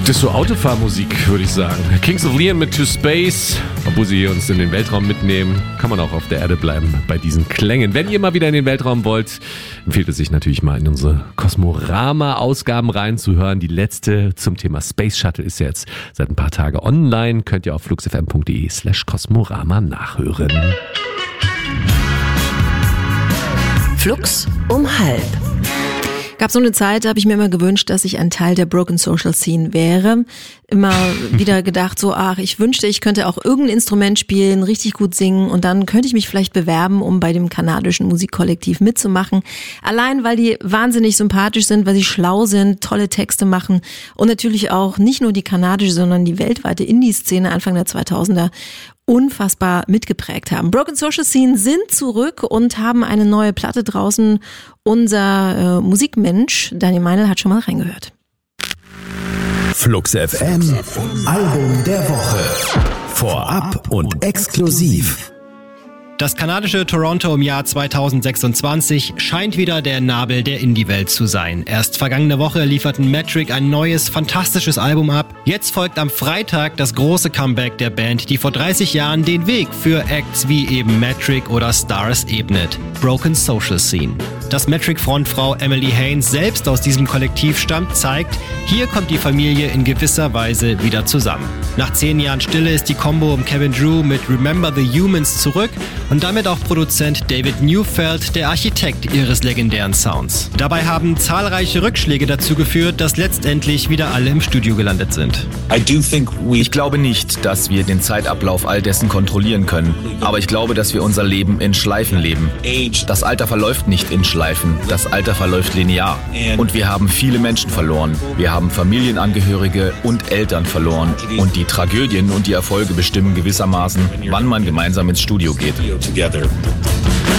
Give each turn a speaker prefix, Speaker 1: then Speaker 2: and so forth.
Speaker 1: Das ist so Autofahrmusik, würde ich sagen. Kings of Leon mit To Space. Obwohl sie uns in den Weltraum mitnehmen, kann man auch auf der Erde bleiben bei diesen Klängen. Wenn ihr mal wieder in den Weltraum wollt, empfiehlt es sich natürlich mal in unsere Kosmorama-Ausgaben reinzuhören. Die letzte zum Thema Space Shuttle ist jetzt seit ein paar Tagen online. Könnt ihr auf fluxfm.de/Kosmorama nachhören.
Speaker 2: Flux um 12:30. Gab so eine Zeit, da habe ich mir immer gewünscht, dass ich ein Teil der Broken Social Scene wäre. Immer wieder gedacht, ich wünschte, ich könnte auch irgendein Instrument spielen, richtig gut singen und dann könnte ich mich vielleicht bewerben, um bei dem kanadischen Musikkollektiv mitzumachen. Allein, weil die wahnsinnig sympathisch sind, weil sie schlau sind, tolle Texte machen und natürlich auch nicht nur die kanadische, sondern die weltweite Indie-Szene Anfang der 2000er unfassbar mitgeprägt haben. Broken Social Scene sind zurück und haben eine neue Platte draußen. Unser Musikmensch Daniel Meinl hat schon mal reingehört.
Speaker 3: Flux FM, Album der Woche. Vorab und exklusiv.
Speaker 4: Das kanadische Toronto im Jahr 2026 scheint wieder der Nabel der Indie-Welt zu sein. Erst vergangene Woche lieferten Metric ein neues, fantastisches Album ab. Jetzt folgt am Freitag das große Comeback der Band, die vor 30 Jahren den Weg für Acts wie eben Metric oder Stars ebnet. Broken Social Scene. Dass Metric-Frontfrau Emily Haines selbst aus diesem Kollektiv stammt, zeigt, hier kommt die Familie in gewisser Weise wieder zusammen. Nach 10 Jahren Stille ist die Combo um Kevin Drew mit Remember the Humans zurück und damit auch Produzent David Neufeld, der Architekt ihres legendären Sounds. Dabei haben zahlreiche Rückschläge dazu geführt, dass letztendlich wieder alle im Studio gelandet sind.
Speaker 5: Ich glaube nicht, dass wir den Zeitablauf all dessen kontrollieren können, aber ich glaube, dass wir unser Leben in Schleifen leben. Das Alter verläuft nicht in Schleifen, das Alter verläuft linear. Und wir haben viele Menschen verloren. Wir haben Familienangehörige und Eltern verloren. Und die Tragödien und die Erfolge bestimmen gewissermaßen, wann man gemeinsam ins Studio geht.
Speaker 6: Together.